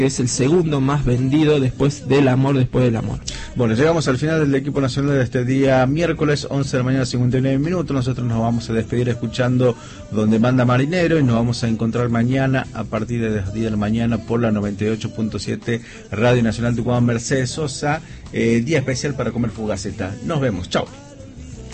que es el segundo más vendido después del amor, después del amor. Bueno, llegamos al final del equipo nacional de este día miércoles, 11 de la mañana, 59 minutos. Nosotros nos vamos a despedir escuchando Donde Manda Marinero y nos vamos a encontrar mañana a partir de las 10 de la mañana por la 98.7 Radio Nacional Tucumán. Mercedes Sosa, día especial para comer fugaceta. Nos vemos, chao.